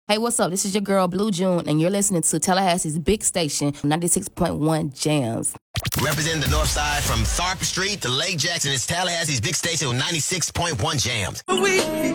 Hey, what's up? This is your girl, Blue June, and you're listening to Tallahassee's big station, 96.1 Jams. Representing the North Side from Tharp Street to Lake Jackson, it's Tallahassee's big station with 96.1 Jams.